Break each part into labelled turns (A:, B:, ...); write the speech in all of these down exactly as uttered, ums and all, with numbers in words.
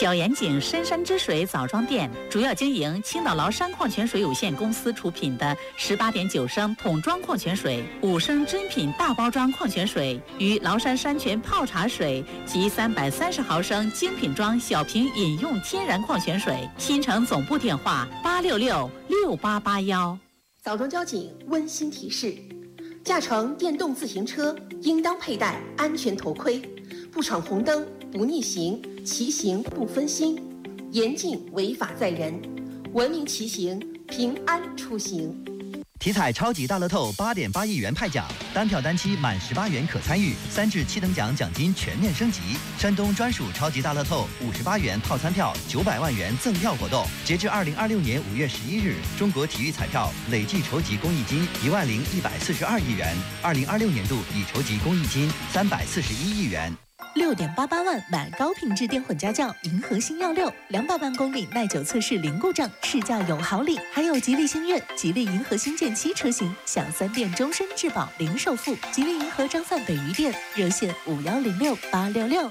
A: 小严井深山之水枣庄店主要经营青岛崂山矿泉水有限公司出品的十八点九升桶装矿泉水、五升真品大包装矿泉水与崂山山泉泡茶水及三百三十毫升精品装小瓶饮用天然矿泉水。新城总部电话八六六六八八幺。
B: 枣庄交警温馨提示：驾乘电动自行车应当佩戴安全头盔，不闯红灯，不逆行，骑行不分心，严禁违法载人，文明骑行，平安出行。
C: 体彩超级大乐透八点八亿元派奖，单票单期满十八元可参与，三至七等奖奖金全面升级。山东专属超级大乐透五十八元套餐票九百万元赠票活动，截至二零二六年五月十一日，中国体育彩票累计筹集公益金一万零一百四十二亿元，二零二六年度已筹集公益金三百四十一亿元。
D: 六点八八万买高品质电混加轿银河星耀六，两百万公里耐久测试零故障，试驾有好礼，还有吉利星越、吉利银河星舰七车型享三电终身质保零首付。吉利银河张范北余店热线五幺零六八六六。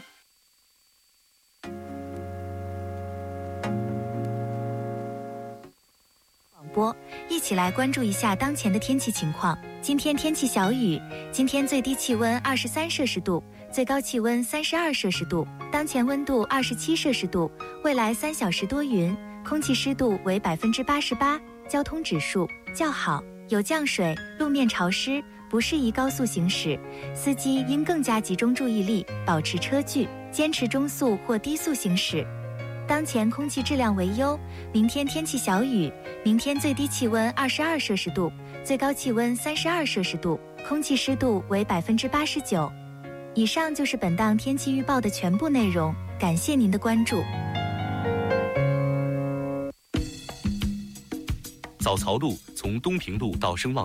E: 广播，一起来关注一下当前的天气情况。今天天气小雨，今天最低气温二十三摄氏度，最高气温三十二摄氏度，当前温度二十七摄氏度，未来三小时多云，空气湿度为百分之八十八，交通指数较好，有降水，路面潮湿，不适宜高速行驶，司机应更加集中注意力，保持车距，坚持中速或低速行驶。当前空气质量为优，明天天气小雨，明天最低气温二十二摄氏度，最高气温三十二摄氏度，空气湿度为百分之八十九。以上就是本档天气预报的全部内容，感谢您的关注。
F: 早曹路从东平路到声望